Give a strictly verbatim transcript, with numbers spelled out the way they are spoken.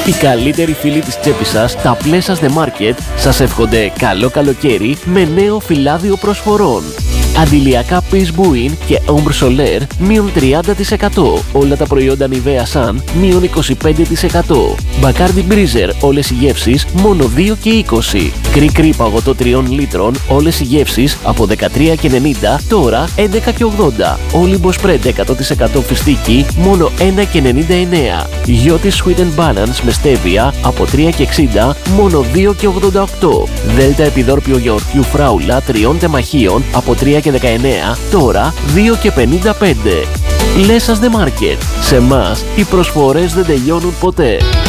Οι καλύτεροι φίλοι της τσέπης σας, τα Pleasures The Market, σας εύχονται καλό καλοκαίρι με νέο φυλάδιο προσφορών. Αντιλιακά Peace Buin και Ombre Solaire μείον τριάντα τοις εκατό. Όλα τα προϊόντα Nivea Sun μείον είκοσι πέντε τοις εκατό. Bacardi Breezer όλες οι γεύσεις μόνο δύο και είκοσι. Κρι-κρι παγωτό τριών λίτρων όλες οι γεύσεις από δεκατρία και ενενήντα τώρα έντεκα και ογδόντα. Olympus Spread εκατό τοις εκατό φιστίκι μόνο ένα και ενενήντα εννέα. Yoti Sweet and Balance με στέβια από τρία και εξήντα μόνο δύο και ογδόντα οκτώ. Δέλτα επιδόρπιο γιαουρτιού φράουλα τριών τεμαχίων από τρία και δεκαεννέα τώρα δύο και πενήντα πέντε. Pleasures The Market. Σε μας οι προσφορές δεν τελειώνουν ποτέ.